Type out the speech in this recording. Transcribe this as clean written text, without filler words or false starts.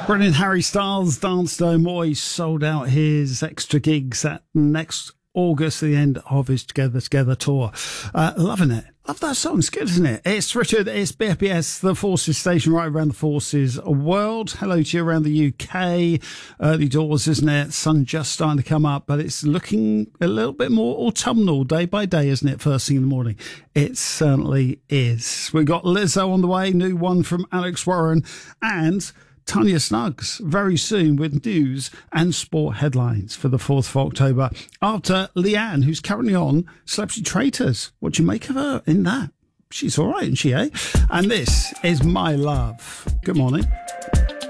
Brilliant. Harry Styles, Dance No More. He sold out his extra gigs at next August, the end of his Together tour. Loving it. Love that song. It's good, isn't it? It's Richard. It's BFBS, the Forces station right around the Forces world. Hello to you around the UK. Early doors, isn't it? Sun just starting to come up, but it's looking a little bit more autumnal day by day, isn't it? First thing in the morning. It certainly is. We've got Lizzo on the way, new one from Alex Warren, and Tanya Snuggs very soon with news and sport headlines for the 4th of October after Leanne, who's currently on Celebrity Traitors. What do you make of her in that? She's all right, isn't she, eh? And this is My Love. Good morning.